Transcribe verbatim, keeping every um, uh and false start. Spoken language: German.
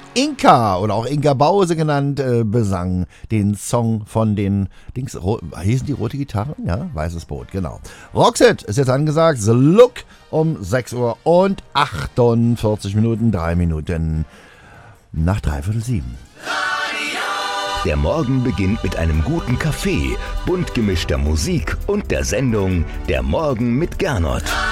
Inka oder auch Inka Bause genannt, äh, besang den Song von den Dings, ro- hießen die rote Gitarren? Ja, weißes Boot, genau. Roxette ist jetzt angesagt, The Look um sechs Uhr und achtundvierzig Minuten, drei Minuten nach dreiviertel sieben. Der Morgen beginnt mit einem guten Kaffee, bunt gemischter Musik und der Sendung Der Morgen mit Gernot.